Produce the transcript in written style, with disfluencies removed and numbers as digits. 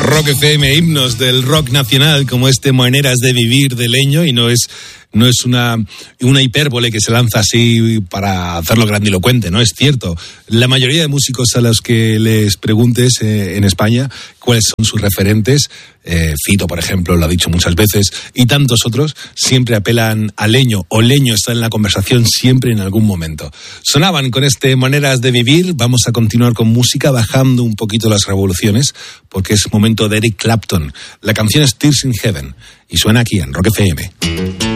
Rock FM, himnos del rock nacional, como este Maneras de Vivir de Leño, y no es una hipérbole que se lanza así para hacerlo grandilocuente, no es cierto. La mayoría de músicos a los que les preguntes en España cuáles son sus referentes, Fito, por ejemplo, lo ha dicho muchas veces, y tantos otros, siempre apelan a Leño, o Leño está en la conversación siempre en algún momento. Sonaban con este Maneras de Vivir. Vamos a continuar con música, bajando un poquito las revoluciones, porque es momento de Eric Clapton. La canción es Tears in Heaven, y suena aquí en Rock FM.